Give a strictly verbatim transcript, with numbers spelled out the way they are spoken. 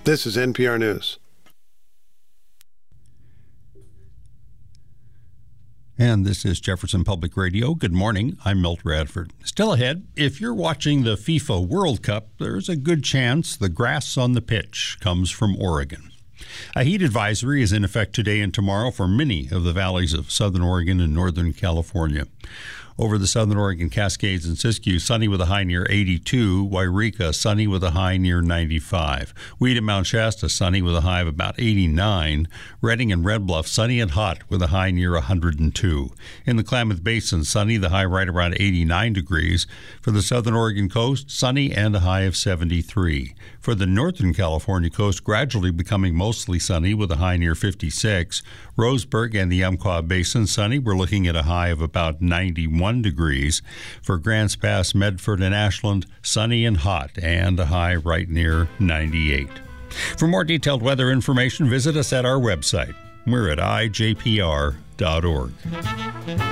This is N P R News. And this is Jefferson Public Radio. Good morning. I'm Milt Radford. Still ahead, if you're watching the FIFA World Cup, there's a good chance the grass on the pitch comes from Oregon. A heat advisory is in effect today and tomorrow for many of the valleys of southern Oregon and northern California. Over the southern Oregon Cascades and Siskiyou, sunny with a high near eighty-two. Wairika, sunny with a high near ninety-five. Weed and Mount Shasta, sunny with a high of about eighty-nine. Redding and Red Bluff, sunny and hot with a high near one hundred two. In the Klamath Basin, sunny, the high right around eighty-nine degrees. For the southern Oregon coast, sunny and a high of seventy-three. For the northern California coast, gradually becoming mostly sunny with a high near fifty-six. Roseburg and the Umpqua Basin, sunny. We're looking at a high of about ninety-one degrees. For Grants Pass, Medford, and Ashland, sunny and hot, and a high right near ninety-eight. For more detailed weather information, visit us at our website. We're at I J P R dot org.